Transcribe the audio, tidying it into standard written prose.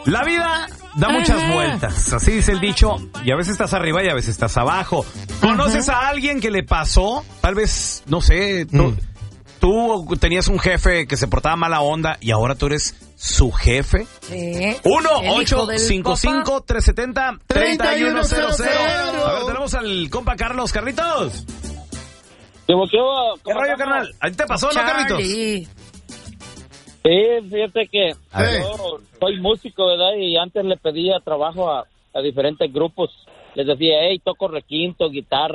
La vida da muchas vueltas, así dice el dicho, y a veces estás arriba y a veces estás abajo. ¿Conoces a alguien que le pasó? Tal vez, no sé, tú tenías un jefe que se portaba mala onda y ahora tú eres su jefe. Sí. 1-855-370-3100. A ver, tenemos al compa Carlos. Carlitos. ¿Qué rollo, carnal? ¿A ti te pasó, no, Carlitos? Sí, fíjate que yo soy músico, ¿verdad? Y antes le pedía trabajo a diferentes grupos. Les decía, hey, toco requinto, guitarra,